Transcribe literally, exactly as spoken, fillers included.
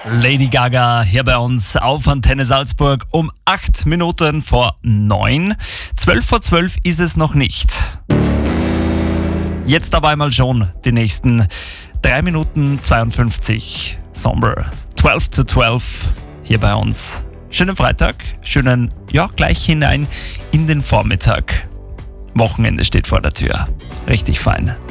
Lady Gaga hier bei uns auf Antenne Salzburg um acht Minuten vor neun. Zwölf vor zwölf ist es noch nicht. Jetzt aber einmal schon die nächsten drei Minuten zweiundfünfzig. Somber. zwölf zu zwölf hier bei uns. Schönen Freitag, schönen, ja, gleich hinein in den Vormittag. Wochenende steht vor der Tür. Richtig fein.